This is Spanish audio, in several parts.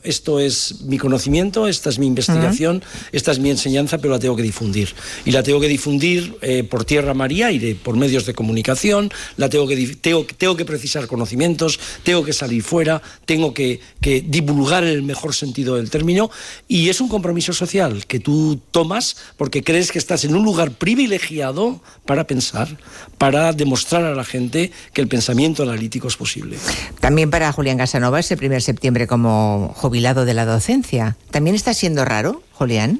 esto es mi conocimiento, esta es mi investigación, esta es mi enseñanza, pero la tengo que difundir. Y la tengo que difundir por tierra, mar y aire, por medios de comunicación, tengo que precisar conocimientos, tengo que salir fuera, tengo que divulgar en el mejor sentido del término, y es un compromiso social que tú tomas porque crees que estás en un lugar privilegiado para pensar, para demostrar a la gente que el pensamiento analítico es posible. También para Julián Casanova es el 1 de septiembre como jubilado de la docencia. ¿También está siendo raro, Julián?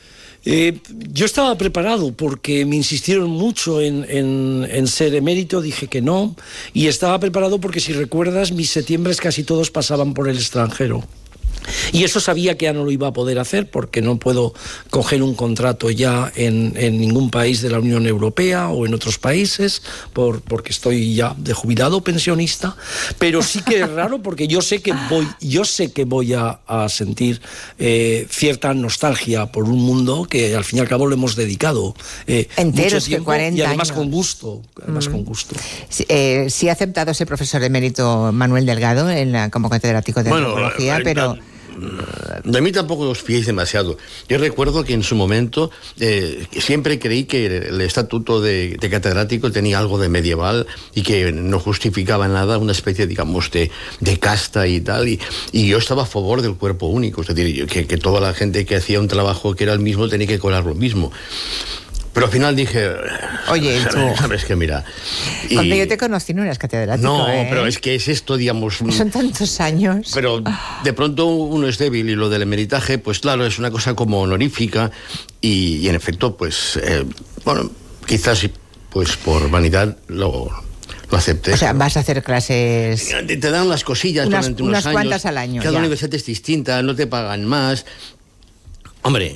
Yo estaba preparado porque me insistieron mucho en ser emérito, dije que no, y estaba preparado porque, si recuerdas, mis septiembres casi todos pasaban por el extranjero. Y eso sabía que ya no lo iba a poder hacer porque no puedo coger un contrato ya en ningún país de la Unión Europea o en otros países porque estoy ya de jubilado, pensionista, pero sí que es raro porque yo sé que voy a sentir cierta nostalgia por un mundo que al fin y al cabo lo hemos dedicado enteros, mucho tiempo, 40 y además años. con gusto, con gusto. Sí ha aceptado ese profesor emérito Manuel Delgado como catedrático de antropología, pero... De mí tampoco os fiéis demasiado. Yo recuerdo que en su momento siempre creí que el estatuto de catedrático tenía algo de medieval y que no justificaba nada, una especie, digamos, de casta y tal, y yo estaba a favor del cuerpo único, es decir, que toda la gente que hacía un trabajo que era el mismo tenía que cobrar lo mismo. Pero al final dije, oye, sabes que mira... Cuando yo te conocí no eras catedrático. No, pero es que es esto, digamos... Son tantos años. Pero de pronto uno es débil, y lo del emeritaje, pues claro, es una cosa como honorífica, y en efecto, pues, bueno, quizás pues por vanidad lo acepté. O sea, vas a hacer clases... Te dan las cosillas durante unos años. Unas cuantas al año. Cada universidad es distinta, no te pagan más. Hombre...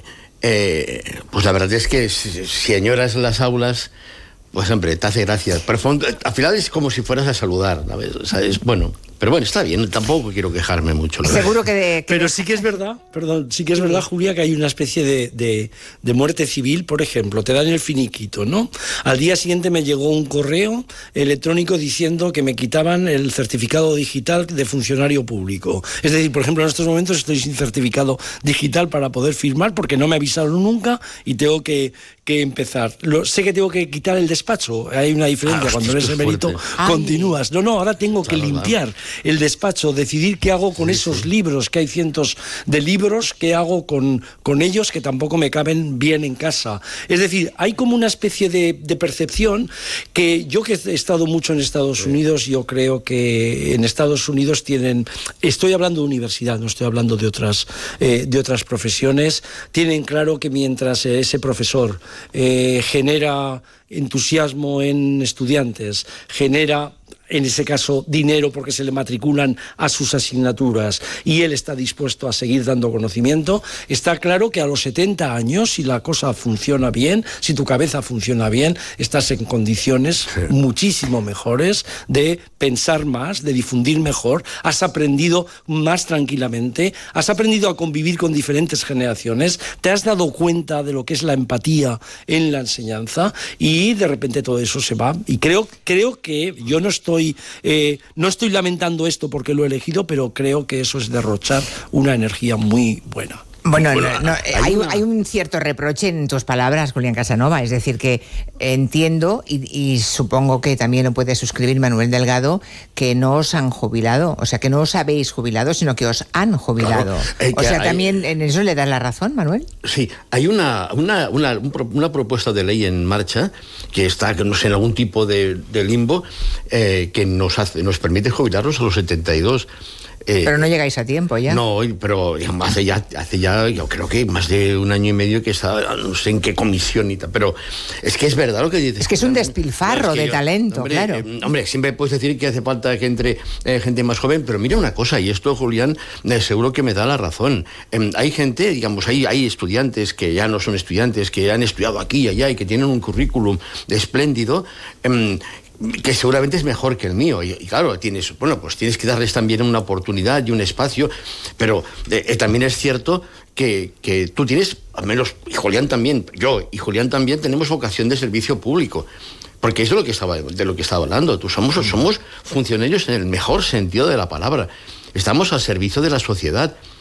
pues la verdad es que si añoras las aulas, pues hombre, te hace gracia. Pero al final es como si fueras a saludar, ¿sabes? Bueno, pero bueno, está bien, tampoco quiero quejarme mucho. Seguro que... Pero sí que es verdad, Julia, que hay una especie de muerte civil, por ejemplo, te dan el finiquito, ¿no? Al día siguiente me llegó un correo electrónico diciendo que me quitaban el certificado digital de funcionario público. Es decir, por ejemplo, en estos momentos estoy sin certificado digital para poder firmar porque no me avisaron nunca y tengo que empezar. Sé que tengo que quitar el despacho, hay una diferencia, cuando eres emérito continúas. No, ahora tengo que limpiar el despacho, decidir qué hago con esos libros, que hay cientos de libros, qué hago con ellos que tampoco me caben bien en casa. Es decir, hay como una especie de percepción que yo, que he estado mucho en Estados Unidos, yo creo que en Estados Unidos estoy hablando de universidad, no estoy hablando de otras profesiones, tienen claro que mientras ese profesor genera entusiasmo en estudiantes, genera, en ese caso, dinero porque se le matriculan a sus asignaturas y él está dispuesto a seguir dando conocimiento, está claro que a los 70 años, si la cosa funciona bien, si tu cabeza funciona bien, estás en condiciones muchísimo mejores de pensar más, de difundir mejor, has aprendido más tranquilamente, has aprendido a convivir con diferentes generaciones, te has dado cuenta de lo que es la empatía en la enseñanza y de repente todo eso se va. Y creo que yo no estoy lamentando esto porque lo he elegido, pero creo que eso es derrochar una energía muy buena. Bueno, hay un cierto reproche en tus palabras, Julián Casanova, es decir, que entiendo y supongo que también lo puede suscribir Manuel Delgado, que no os han jubilado, o sea, que no os habéis jubilado, sino que os han jubilado. Claro, o sea, también en eso le das la razón, Manuel. Sí, hay una propuesta de ley en marcha que está, no sé, en algún tipo de limbo, que nos permite jubilarnos a los 72. Pero no llegáis a tiempo ya. No, pero hace ya, yo creo que más de un año y medio que está, no sé en qué comisión y tal, pero es que es verdad lo que dices. Es que es un despilfarro de talento, hombre, claro. Hombre, siempre puedes decir que hace falta que entre gente más joven, pero mira una cosa, y esto, Julián, seguro que me da la razón. Hay gente, digamos, hay estudiantes que ya no son estudiantes, que han estudiado aquí y allá y que tienen un currículum espléndido, que seguramente es mejor que el mío, y claro, tienes que darles también una oportunidad y un espacio, pero también es cierto que tú tienes, al menos, y Julián también, yo y Julián también tenemos vocación de servicio público, porque eso es de lo que estaba hablando. Somos funcionarios en el mejor sentido de la palabra. Estamos al servicio de la sociedad.